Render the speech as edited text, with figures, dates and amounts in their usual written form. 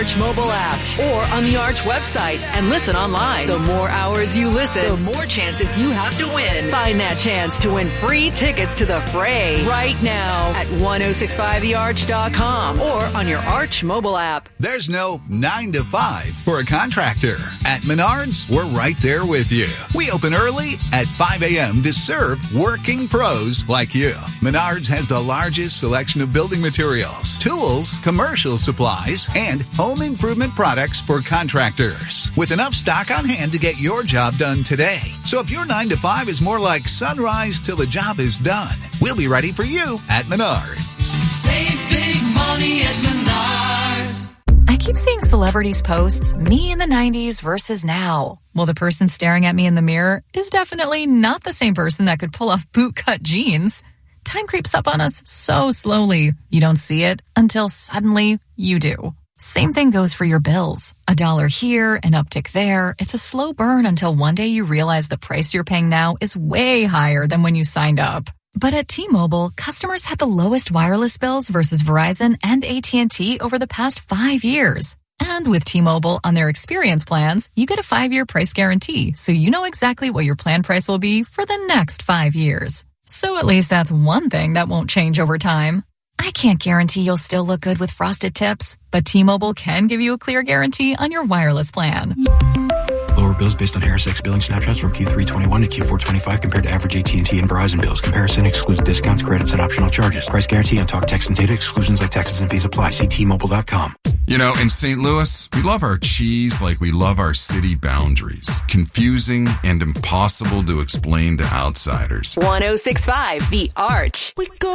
Arch mobile app or on the Arch website and listen online. The more hours you listen, the more chances you have to win. Find that chance to win free tickets to the fray right now at 1065thearch.com or on your Arch mobile app. There's no 9 to 5 for a contractor. At Menards, we're right there with you. We open early at 5 a.m. to serve working pros like you. Menards has the largest selection of building materials, tools, commercial supplies, and home improvement products for contractors. With enough stock on hand to get your job done today. So if your 9 to 5 is more like sunrise till the job is done, we'll be ready for you at Menards. Save big money at Menards. I keep seeing celebrities posts, me in the 90s versus now. Well, the person staring at me in the mirror is definitely not the same person that could pull off bootcut jeans. Time creeps up on us so slowly. You don't see it until suddenly you do. Same thing goes for your bills. $1 here, an uptick there. It's a slow burn until one day you realize the price you're paying now is way higher than when you signed up. But at T-Mobile, customers had the lowest wireless bills versus Verizon and AT&T over the past 5 years. And with T-Mobile on their experience plans, you get a 5-year price guarantee, so you know exactly what your plan price will be for the next 5 years. So at least that's one thing that won't change over time. I can't guarantee you'll still look good with frosted tips, but T-Mobile can give you a clear guarantee on your wireless plan. Lower bills based on HarrisX billing snapshots from Q321 to Q425 compared to average AT&T and Verizon bills. Comparison excludes discounts, credits, and optional charges. Price guarantee on talk, text, and data. Exclusions like taxes and fees apply. See T-Mobile.com. You know, in St. Louis, we love our cheese like we love our city boundaries. Confusing and impossible to explain to outsiders. 1065 The Arch. We go